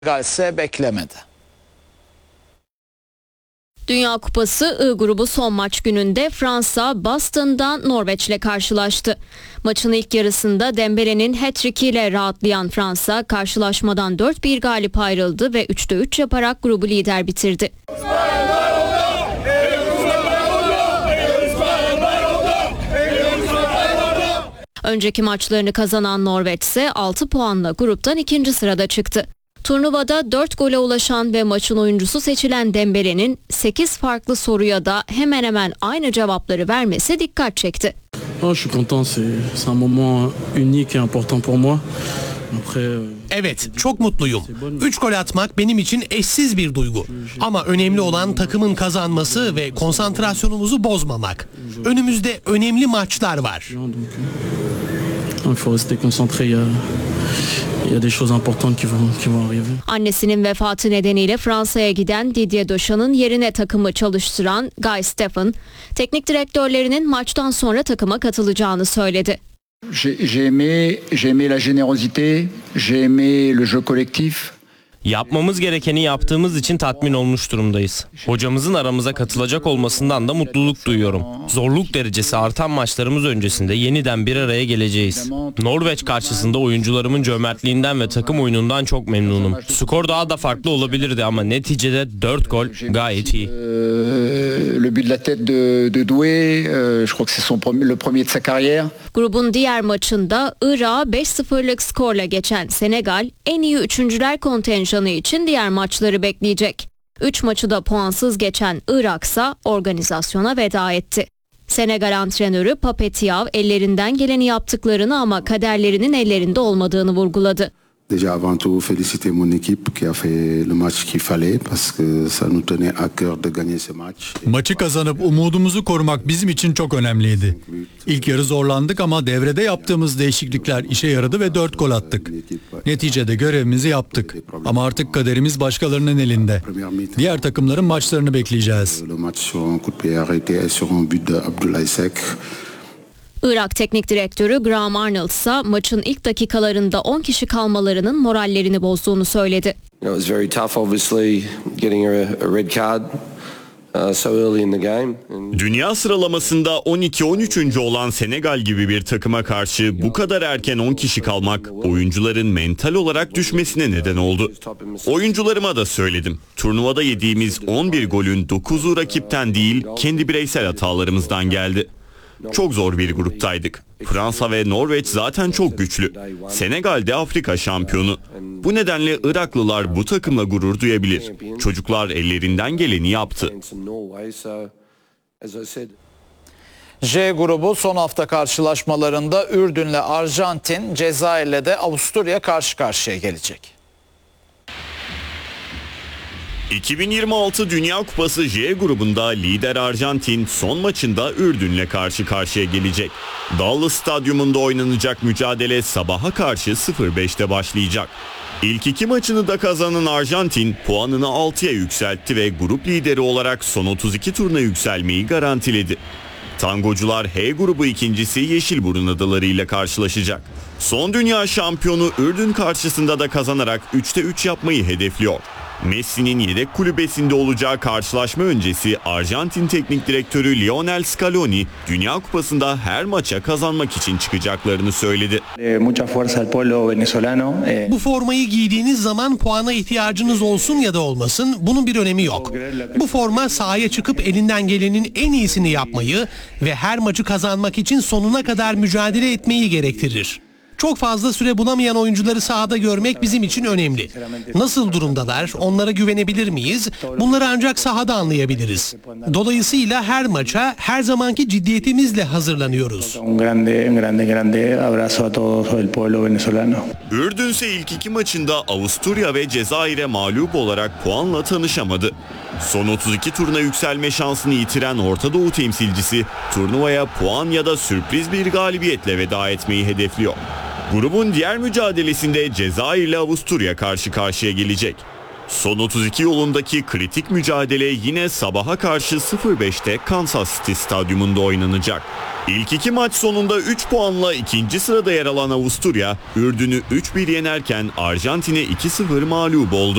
ise beklemedi. Dünya Kupası I grubu son maç gününde Fransa Boston'dan Norveç'le karşılaştı. Maçın ilk yarısında Dembele'nin hat-trick ile rahatlayan Fransa karşılaşmadan 4-1 galip ayrıldı ve 3'te 3 yaparak grubu lider bitirdi. Önceki maçlarını kazanan Norveç ise 6 puanla gruptan 2. sırada çıktı. Turnuvada 4 gole ulaşan ve maçın oyuncusu seçilen Dembele'nin 8 farklı soruya da hemen hemen aynı cevapları vermesi dikkat çekti. Je suis content, c'est un moment unique et important pour moi. Evet, çok mutluyum. 3 gol atmak benim için eşsiz bir duygu. Ama önemli olan takımın kazanması ve konsantrasyonumuzu bozmamak. Önümüzde önemli maçlar var. Il faut rester concentré. Il y a des choses importantes qui vont arriver. Annesinin vefatı nedeniyle Fransa'ya giden Didier Deschamps' yerine takımı çalıştıran Guy Steffen, teknik direktörlerinin maçtan sonra takıma katılacağını söyledi. J'ai aimé la générosité, j'ai aimé le jeu collectif. Yapmamız gerekeni yaptığımız için tatmin olmuş durumdayız. Hocamızın aramıza katılacak olmasından da mutluluk duyuyorum. Zorluk derecesi artan maçlarımız öncesinde yeniden bir araya geleceğiz. Norveç karşısında oyuncularımın cömertliğinden ve takım oyunundan çok memnunum. Skor daha da farklı olabilirdi ama neticede 4 gol gayet iyi. Le but de la tête de Doué, je crois que c'est le premier de sa carrière. Grubun diğer maçında Irak'a 5-0'lık skorla geçen Senegal, en iyi üçüncüler kontenjanı için diğer maçları bekleyecek. 3 maçı da puansız geçen Irak ise organizasyona veda etti. Senegal antrenörü Pape Thiaw ellerinden geleni yaptıklarını ama kaderlerinin ellerinde olmadığını vurguladı. Déjà avant tout féliciter mon équipe qui a fait le match qu'il fallait parce que ça nous tenait à cœur de gagner ce match. Maçı kazanıp umudumuzu korumak bizim için çok önemliydi. İlk yarı zorlandık ama devrede yaptığımız değişiklikler işe yaradı ve 4 gol attık. Neticede görevimizi yaptık. Ama artık kaderimiz başkalarının elinde. Diğer takımların maçlarını bekleyeceğiz. Le match sur un coup de pied arrêté et sur un but de Abdoulaye Seck. Irak Teknik Direktörü Graham Arnold ise maçın ilk dakikalarında 10 kişi kalmalarının morallerini bozduğunu söyledi. It was very tough obviously getting a red card so early in the game. Dünya sıralamasında 12-13. olan Senegal gibi bir takıma karşı bu kadar erken 10 kişi kalmak oyuncuların mental olarak düşmesine neden oldu. Oyuncularıma da söyledim. Turnuvada yediğimiz 11 golün 9'u rakipten değil, kendi bireysel hatalarımızdan geldi. Çok zor bir gruptaydık. Fransa ve Norveç zaten çok güçlü. Senegal de Afrika şampiyonu. Bu nedenle Iraklılar bu takımla gurur duyabilir. Çocuklar ellerinden geleni yaptı. J grubu son hafta karşılaşmalarında Ürdün'le Arjantin, Cezayir'le de Avusturya karşı karşıya gelecek. 2026 Dünya Kupası J grubunda lider Arjantin son maçında Ürdün'le karşı karşıya gelecek. Dallas Stadyumunda oynanacak mücadele sabaha karşı 05'te başlayacak. İlk 2 maçını da kazanan Arjantin puanını 6'ya yükseltti ve grup lideri olarak son 32 turuna yükselmeyi garantiledi. Tangocular H grubu ikincisi Yeşilburun Adaları ile karşılaşacak. Son dünya şampiyonu Ürdün karşısında da kazanarak 3'te 3 yapmayı hedefliyor. Messi'nin yedek kulübesinde olacağı karşılaşma öncesi Arjantin Teknik Direktörü Lionel Scaloni, Dünya Kupası'nda her maça kazanmak için çıkacaklarını söyledi. Bu formayı giydiğiniz zaman puana ihtiyacınız olsun ya da olmasın, bunun bir önemi yok. Bu forma sahaya çıkıp elinden gelenin en iyisini yapmayı ve her maçı kazanmak için sonuna kadar mücadele etmeyi gerektirir. Çok fazla süre bulamayan oyuncuları sahada görmek bizim için önemli. Nasıl durumdalar, onlara güvenebilir miyiz? Bunları ancak sahada anlayabiliriz. Dolayısıyla her maça her zamanki ciddiyetimizle hazırlanıyoruz. Ürdün ise ilk 2 maçında Avusturya ve Cezayir'e mağlup olarak puanla tanışamadı. Son 32 turuna yükselme şansını yitiren Orta Doğu temsilcisi turnuvaya puan ya da sürpriz bir galibiyetle veda etmeyi hedefliyor. Grubun diğer mücadelesinde Cezayir ile Avusturya karşı karşıya gelecek. Son 32 yolundaki kritik mücadele yine sabaha karşı 05'te Kansas City Stadyumunda oynanacak. İlk iki maç sonunda 3 puanla ikinci sırada yer alan Avusturya, Ürdün'ü 3-1 yenerken Arjantin'e 2-0 mağlup oldu.